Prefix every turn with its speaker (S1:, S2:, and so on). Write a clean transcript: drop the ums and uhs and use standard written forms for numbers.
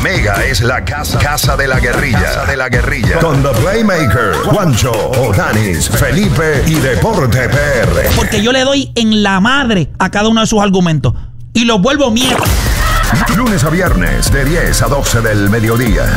S1: Mega es la casa de la guerrilla. Con The Playmaker, Juancho, Odanis, Felipe y Deporte PR.
S2: Porque yo le doy en la madre a cada uno de sus argumentos y los vuelvo mierda.
S1: Lunes a viernes de 10 a 12 del mediodía.